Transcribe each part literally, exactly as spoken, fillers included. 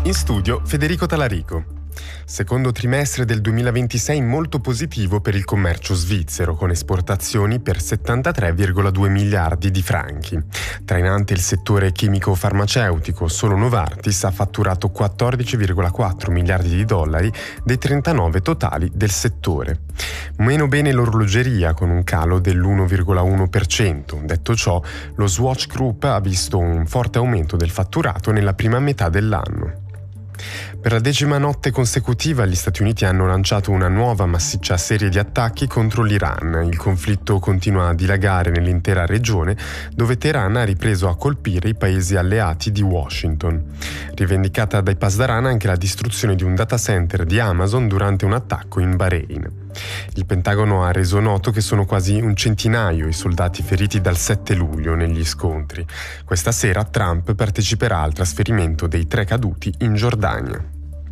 In studio Federico Talarico. Secondo trimestre del duemilaventisei molto positivo per il commercio svizzero, con esportazioni per settantatré virgola due miliardi di franchi. Trainante il settore chimico-farmaceutico, solo Novartis ha fatturato quattordici virgola quattro miliardi di dollari dei trentanove totali del settore. Meno bene l'orologeria, con un calo dell'uno virgola uno per cento. Detto ciò, lo Swatch Group ha visto un forte aumento del fatturato nella prima metà dell'anno. Per la decima notte consecutiva gli Stati Uniti hanno lanciato una nuova massiccia serie di attacchi contro l'Iran. Il conflitto continua a dilagare nell'intera regione, dove Teheran ha ripreso a colpire i paesi alleati di Washington. Rivendicata dai Pasdaran anche la distruzione di un data center di Amazon durante un attacco in Bahrain. Il Pentagono ha reso noto che sono quasi un centinaio i soldati feriti dal sette luglio negli scontri. Questa sera Trump parteciperà al trasferimento dei tre caduti in Giordania.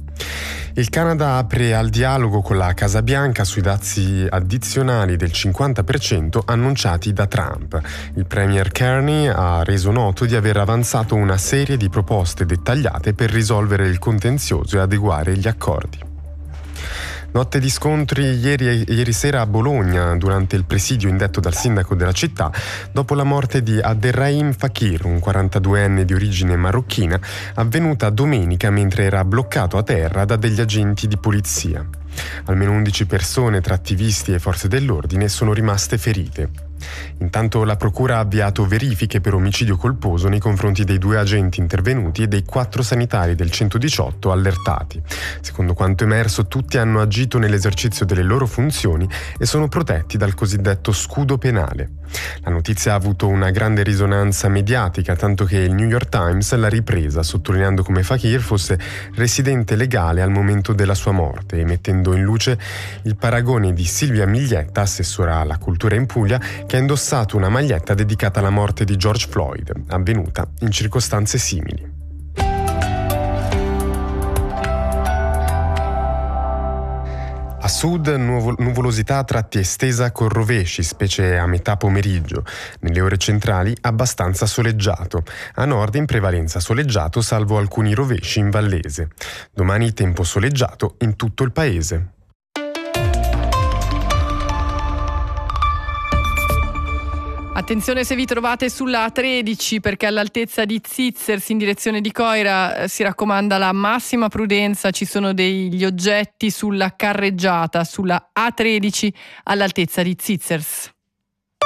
Il Canada apre al dialogo con la Casa Bianca sui dazi addizionali del cinquanta per cento annunciati da Trump. Il premier Carney ha reso noto di aver avanzato una serie di proposte dettagliate per risolvere il contenzioso e adeguare gli accordi. Notte di scontri ieri, ieri sera a Bologna durante il presidio indetto dal sindaco della città dopo la morte di Abderrahim Fakir, un quarantaduenne di origine marocchina, avvenuta domenica mentre era bloccato a terra da degli agenti di polizia. Almeno undici persone tra attivisti e forze dell'ordine sono rimaste ferite. Intanto la procura ha avviato verifiche per omicidio colposo nei confronti dei due agenti intervenuti e dei quattro sanitari del centodiciotto allertati. Secondo quanto emerso, tutti hanno agito nell'esercizio delle loro funzioni e sono protetti dal cosiddetto scudo penale. La notizia ha avuto una grande risonanza mediatica, tanto che il New York Times l'ha ripresa, sottolineando come Fakir fosse residente legale al momento della sua morte e mettendo in luce il paragone di Silvia Miglietta, assessora alla cultura in Puglia, che ha indossato una maglietta dedicata alla morte di George Floyd, avvenuta in circostanze simili. A sud nuvo- nuvolosità a tratti estesa con rovesci, specie a metà pomeriggio. Nelle ore centrali abbastanza soleggiato. A nord in prevalenza soleggiato, salvo alcuni rovesci in Vallese. Domani tempo soleggiato in tutto il paese. Attenzione se vi trovate sulla A tredici, perché all'altezza di Zizzers in direzione di Coira eh, si raccomanda la massima prudenza. Ci sono degli oggetti sulla carreggiata sulla A tredici all'altezza di Zizzers.